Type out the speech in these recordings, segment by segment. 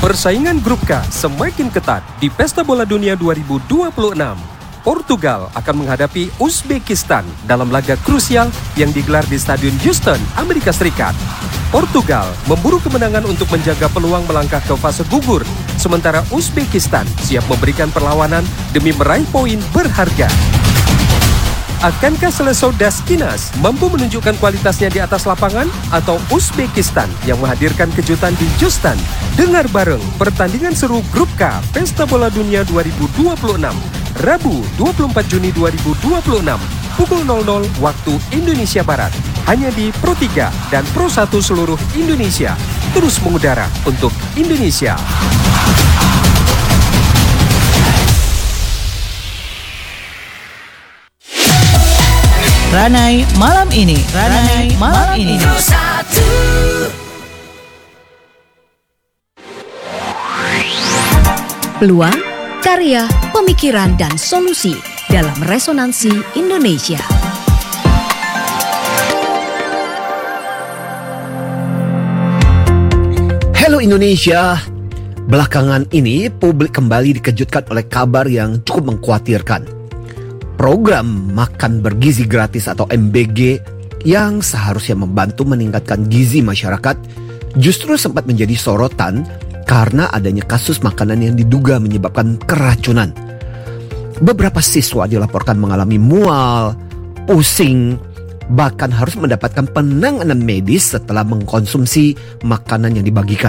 Persaingan Grup K semakin ketat di Pesta Bola Dunia 2026. Portugal akan menghadapi Uzbekistan dalam laga krusial yang digelar di Stadion Houston, Amerika Serikat. Portugal memburu kemenangan untuk menjaga peluang melangkah ke fase gugur, sementara Uzbekistan siap memberikan perlawanan demi meraih poin berharga. Akankah Seleção das Quinas mampu menunjukkan kualitasnya di atas lapangan atau Uzbekistan yang menghadirkan kejutan di Houston? Dengar bareng pertandingan seru Grup K Pesta Bola Dunia 2026, Rabu 24 Juni 2026, pukul 00 waktu Indonesia Barat. Hanya di Pro 3 dan Pro 1 seluruh Indonesia. Terus mengudara untuk Indonesia. Ranai malam ini. Ranai malam ini. Peluang, karya, pemikiran, dan solusi dalam Resonansi Indonesia. Halo Indonesia. Belakangan ini publik kembali dikejutkan oleh kabar yang cukup mengkhawatirkan. Program makan bergizi gratis atau MBG yang seharusnya membantu meningkatkan gizi masyarakat justru sempat menjadi sorotan karena adanya kasus makanan yang diduga menyebabkan keracunan. Beberapa siswa dilaporkan mengalami mual, pusing, bahkan harus mendapatkan penanganan medis setelah mengkonsumsi makanan yang dibagikan.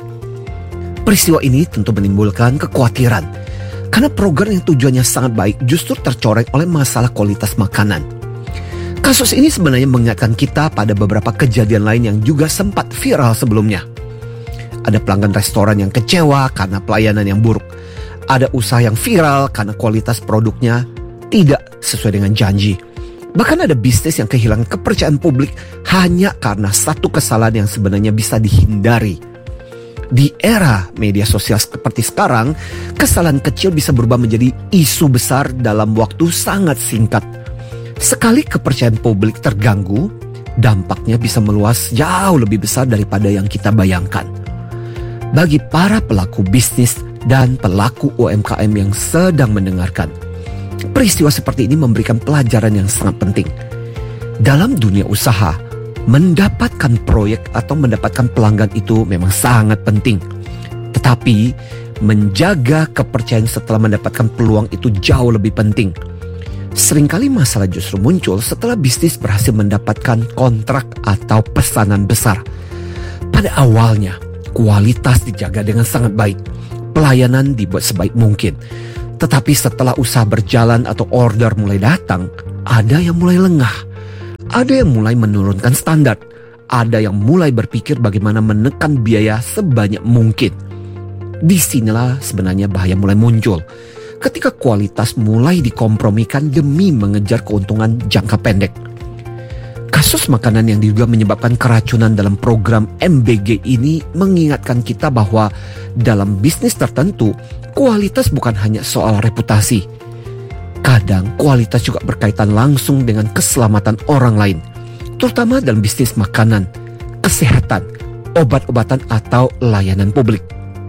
Peristiwa ini tentu menimbulkan kekhawatiran karena program yang tujuannya sangat baik justru tercoreng oleh masalah kualitas makanan. Kasus ini sebenarnya mengingatkan kita pada beberapa kejadian lain yang juga sempat viral sebelumnya. Ada pelanggan restoran yang kecewa karena pelayanan yang buruk. Ada usaha yang viral karena kualitas produknya tidak sesuai dengan janji. Bahkan ada bisnis yang kehilangan kepercayaan publik hanya karena satu kesalahan yang sebenarnya bisa dihindari. Di era media sosial seperti sekarang, kesalahan kecil bisa berubah menjadi isu besar dalam waktu sangat singkat. Sekali kepercayaan publik terganggu, dampaknya bisa meluas jauh lebih besar daripada yang kita bayangkan. Bagi para pelaku bisnis dan pelaku UMKM yang sedang mendengarkan, peristiwa seperti ini memberikan pelajaran yang sangat penting. Dalam dunia usaha, mendapatkan proyek atau mendapatkan pelanggan itu memang sangat penting. Tetapi, menjaga kepercayaan setelah mendapatkan peluang itu jauh lebih penting. Seringkali masalah justru muncul setelah bisnis berhasil mendapatkan kontrak atau pesanan besar. Pada awalnya, kualitas dijaga dengan sangat baik. Pelayanan dibuat sebaik mungkin. Tetapi setelah usaha berjalan atau order mulai datang, ada yang mulai lengah. Ada yang mulai menurunkan standar. Ada yang mulai berpikir bagaimana menekan biaya sebanyak mungkin. Disinilah sebenarnya bahaya mulai muncul. Ketika kualitas mulai dikompromikan demi mengejar keuntungan jangka pendek. Kasus makanan yang diduga menyebabkan keracunan dalam program MBG ini mengingatkan kita bahwa dalam bisnis tertentu, kualitas bukan hanya soal reputasi. Kadang kualitas juga berkaitan langsung dengan keselamatan orang lain, terutama dalam bisnis makanan, kesehatan, obat-obatan atau layanan publik.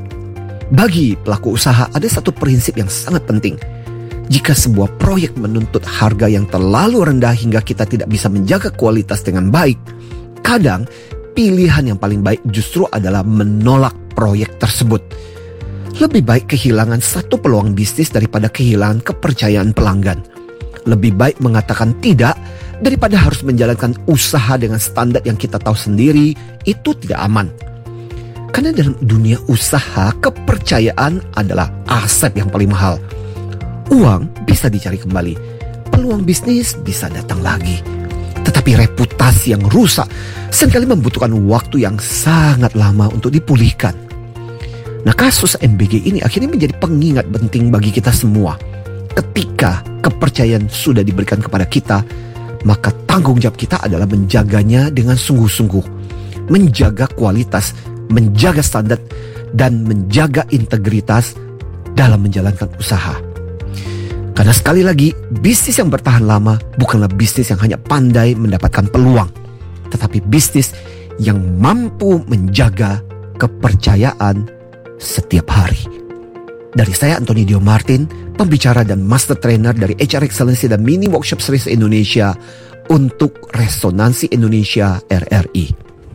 Bagi pelaku usaha ada satu prinsip yang sangat penting. Jika sebuah proyek menuntut harga yang terlalu rendah hingga kita tidak bisa menjaga kualitas dengan baik, kadang pilihan yang paling baik justru adalah menolak proyek tersebut. Lebih baik kehilangan satu peluang bisnis daripada kehilangan kepercayaan pelanggan. Lebih baik mengatakan tidak daripada harus menjalankan usaha dengan standar yang kita tahu sendiri itu tidak aman. Karena dalam dunia usaha, kepercayaan adalah aset yang paling mahal. Uang bisa dicari kembali, peluang bisnis bisa datang lagi. Tetapi reputasi yang rusak seringkali membutuhkan waktu yang sangat lama untuk dipulihkan. Nah, kasus MBG ini akhirnya menjadi pengingat penting bagi kita semua. Ketika kepercayaan sudah diberikan kepada kita, maka tanggung jawab kita adalah menjaganya dengan sungguh-sungguh. Menjaga kualitas, menjaga standar, dan menjaga integritas dalam menjalankan usaha. Karena sekali lagi, bisnis yang bertahan lama bukanlah bisnis yang hanya pandai mendapatkan peluang, tetapi bisnis yang mampu menjaga kepercayaan setiap hari. Dari saya Anthony Dio Martin, pembicara dan master trainer dari HR Excellency dan Mini Workshop Series Indonesia untuk Resonansi Indonesia RRI.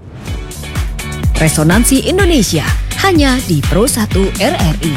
Resonansi Indonesia hanya di Pro 1 RRI.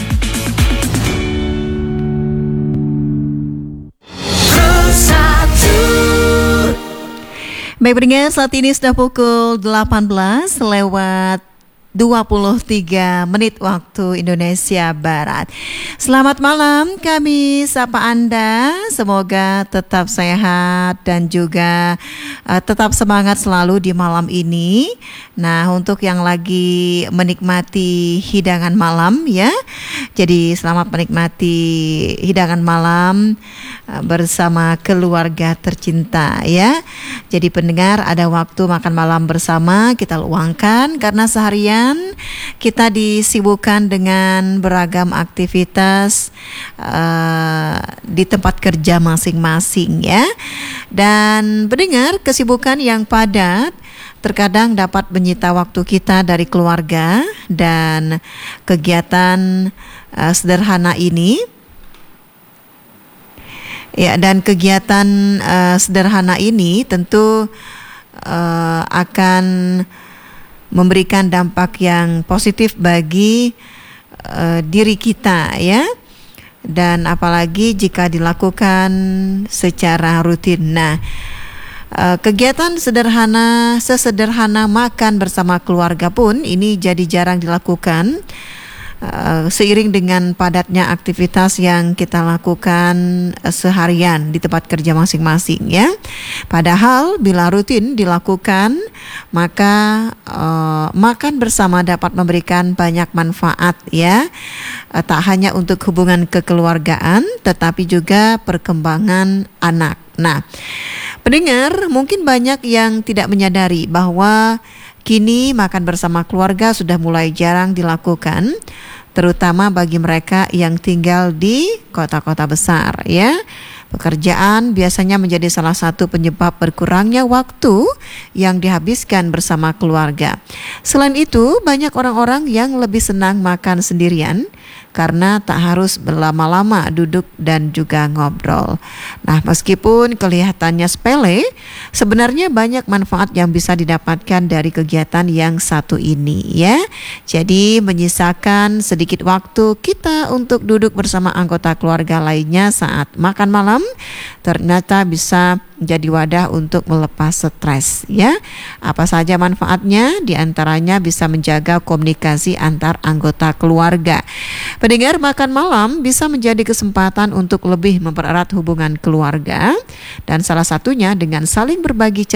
Baik pendengar, saat ini sudah pukul 18 lewat 23 menit waktu Indonesia Barat. Selamat malam, kami sapa Anda. Semoga tetap sehat dan juga tetap semangat selalu di malam ini. Nah, untuk yang lagi menikmati hidangan malam ya. Jadi selamat menikmati hidangan malam bersama keluarga tercinta ya. Jadi pendengar, ada waktu makan malam bersama kita luangkan karena seharian kita disibukkan dengan beragam aktivitas di tempat kerja masing-masing ya. Dan pendengar, kesibukan yang padat terkadang dapat menyita waktu kita dari keluarga, dan kegiatan sederhana ini ya, dan kegiatan sederhana ini tentu akan memberikan dampak yang positif bagi diri kita ya, dan apalagi jika dilakukan secara rutin. Nah, kegiatan sesederhana makan bersama keluarga pun ini jadi jarang dilakukan seiring dengan padatnya aktivitas yang kita lakukan seharian di tempat kerja masing-masing ya. Padahal bila rutin dilakukan, maka makan bersama dapat memberikan banyak manfaat ya, tak hanya untuk hubungan kekeluargaan tetapi juga perkembangan anak. Nah, pendengar, mungkin banyak yang tidak menyadari bahwa kini makan bersama keluarga sudah mulai jarang dilakukan, terutama bagi mereka yang tinggal di kota-kota besar ya. Pekerjaan biasanya menjadi salah satu penyebab berkurangnya waktu yang dihabiskan bersama keluarga. Selain itu, banyak orang-orang yang lebih senang makan sendirian karena tak harus berlama-lama duduk dan juga ngobrol. Nah, meskipun kelihatannya sepele, sebenarnya banyak manfaat yang bisa didapatkan dari kegiatan yang satu ini ya. Jadi menyisakan sedikit waktu kita untuk duduk bersama anggota keluarga lainnya saat makan malam ternyata bisa jadi wadah untuk melepas stres ya. Apa saja manfaatnya? Di antaranya bisa menjaga komunikasi antar anggota keluarga. Pendengar, makan malam bisa menjadi kesempatan untuk lebih mempererat hubungan keluarga, dan salah satunya dengan saling berbagi